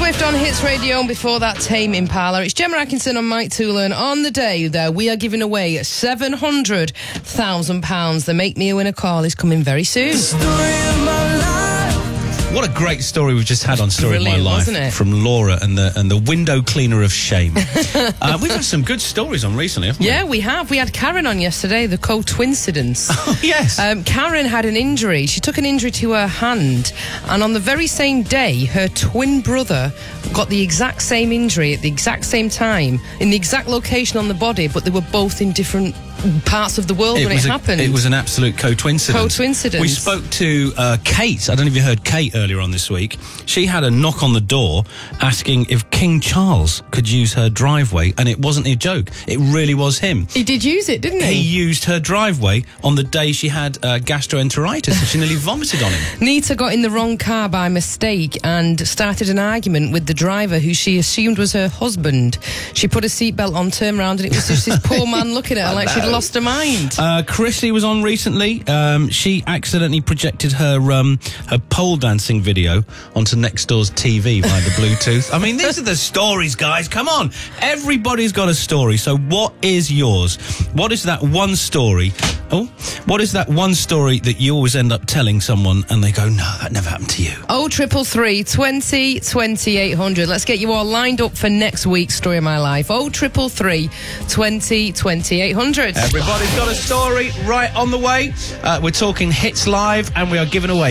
Swift on Hits Radio, and before that, Tame Impala. It's Gemma Atkinson and Mike Toolan. On the day that we are giving away £700,000. The Make Me a Winner call is coming very soon. The story of my life. What a great story we've just had on Story Brilliant, of My Life, wasn't it? From Laura and the window cleaner of shame. We've had some good stories on recently, haven't we? Yeah, we have. We had Karen on yesterday, the co-twincidence. Oh, yes. Karen had an injury. She took an injury to her hand, and on the very same day, her twin brother got the exact same injury at the exact same time, in the exact location on the body, but they were both in different parts of the world when it happened. It was an absolute co-twincidence. We spoke to Kate. I don't know if you heard Kate earlier on this week. She had a knock on the door asking if King Charles could use her driveway, and it wasn't a joke. It really was him. He did use it, didn't he? He used her driveway on the day she had gastroenteritis, and she nearly vomited on him. Nita got in the wrong car by mistake and started an argument with the driver, who she assumed was her husband. She put a seatbelt on, turned around, and it was just this poor man looking at her like she'd lost her mind. Chrissy was on recently. She accidentally projected her pole dancing video onto next door's TV via the Bluetooth. I mean, these are the stories, guys. Come on. Everybody's got a story. So what is yours? What is that one story? What is that one story that you always end up telling someone and they go, no, that never happened to you? 0333 20 20 800. Let's get you all lined up for next week's Story of My Life. 0333 20 20 800. Everybody's got a story right on the way. We're talking Hits Live, and we are giving away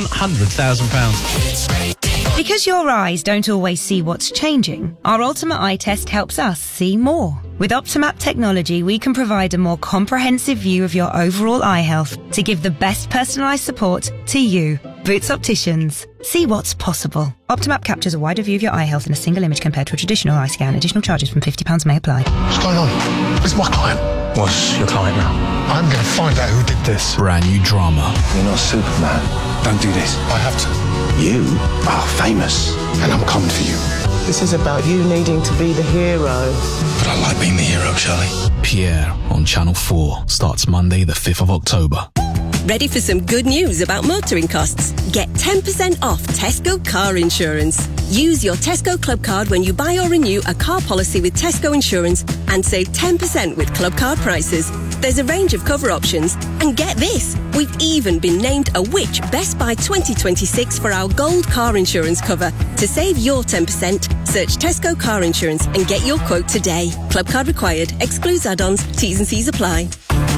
£700,000. Because your eyes don't always see what's changing, our Ultimate Eye Test helps us see more. With Optimap technology, we can provide a more comprehensive view of your overall eye health to give the best personalised support to you. Boots Opticians. See what's possible. Optimap captures a wider view of your eye health in a single image compared to a traditional eye scan. Additional charges from £50 may apply. What's going on? It's my client. What's your client now? I'm going to find out who did this. Brand new drama. You're not Superman. Don't do this. I have to. You are famous. And I'm coming for you. This is about you needing to be the hero. But I like being the hero, Charlie. Pierre on Channel 4 starts Monday the 5th of October. Ready for some good news about motoring costs? Get 10% off Tesco car insurance. Use your Tesco Club card when you buy or renew a car policy with Tesco Insurance and save 10% with Club card prices. There's a range of cover options. And get this, we've even been named a Which Best Buy 2026 for our gold car insurance cover. To save your 10%, search Tesco Car Insurance and get your quote today. Club card required. Excludes add-ons. T's and C's apply.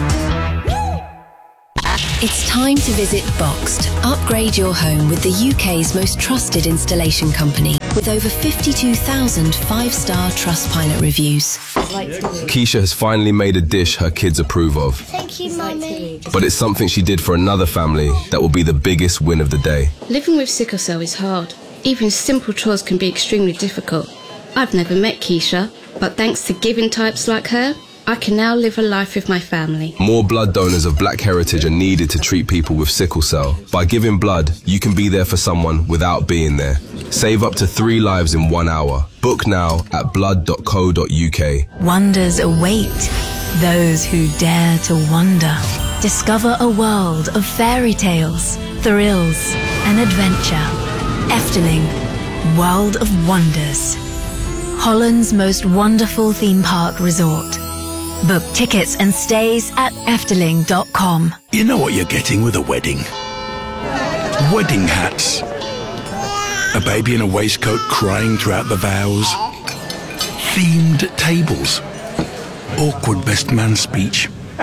It's time to visit Boxed. Upgrade your home with the UK's most trusted installation company, with over 52,000 five-star Trustpilot reviews. Keisha has finally made a dish her kids approve of. Thank you, Mummy. But it's something she did for another family that will be the biggest win of the day. Living with sickle cell is hard. Even simple chores can be extremely difficult. I've never met Keisha, but thanks to giving types like her, I can now live a life with my family. More blood donors of Black heritage are needed to treat people with sickle cell. By giving blood, you can be there for someone without being there. Save up to 3 lives in 1 hour. Book now at blood.co.uk. Wonders await those who dare to wonder. Discover a world of fairy tales, thrills, and adventure. Efteling, World of Wonders. Holland's most wonderful theme park resort. Book tickets and stays at Efteling.com. You know what you're getting with a wedding? Wedding hats. A baby in a waistcoat crying throughout the vows. Themed tables. Awkward best man speech.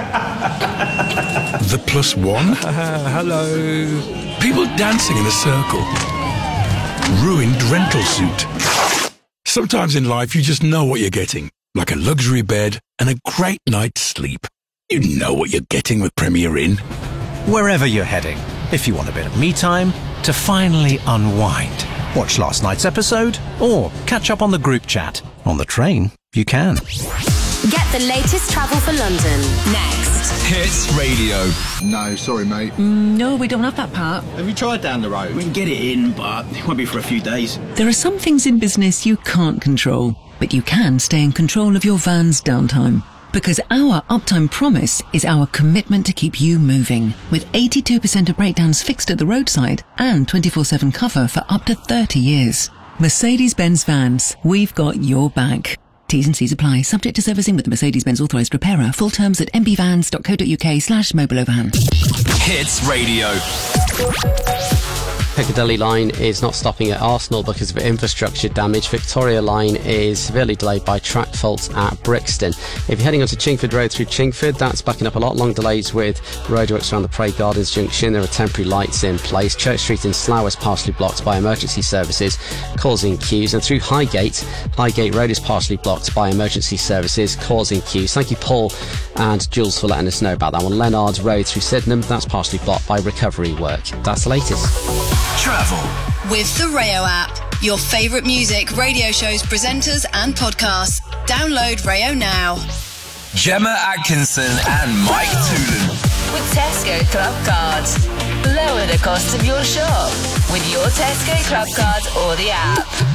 The +1. Hello. People dancing in a circle. Ruined rental suit. Sometimes in life you just know what you're getting. Like a luxury bed and a great night's sleep. You know what you're getting with Premier Inn. Wherever you're heading, if you want a bit of me time to finally unwind, watch last night's episode, or catch up on the group chat. On the train, you can. Get the latest travel for London next. Hits Radio. No, sorry, mate. No, we don't have that part. Have you tried down the road? We can get it in, but it won't be for a few days. There are some things in business you can't control, but you can stay in control of your van's downtime. Because our uptime promise is our commitment to keep you moving. With 82% of breakdowns fixed at the roadside and 24/7 cover for up to 30 years. Mercedes-Benz Vans. We've got your back. T's and C's apply. Subject to servicing with the Mercedes-Benz authorised repairer. Full terms at mbvans.co.uk/mobiloverhand. Hits Radio. Piccadilly line is not stopping at Arsenal because of infrastructure damage. Victoria line is severely delayed by track faults at Brixton. If you're heading onto Chingford Road through Chingford, that's backing up a lot. Long delays with roadworks around the Parade Gardens Junction. There are temporary lights in place. Church Street in Slough is partially blocked by emergency services, causing queues. And through Highgate Road is partially blocked by emergency services, causing queues. Thank you, Paul and Jules, for letting us know about that one. Leonard Road through Sydenham, that's partially blocked by recovery work. That's the latest. Travel with the Rayo app. Your favourite music, radio shows, presenters and podcasts. Download Rayo now. Gemma Atkinson and Mike Toolan. With Tesco Club Cards. Lower the cost of your shop with your Tesco Club Card or the app.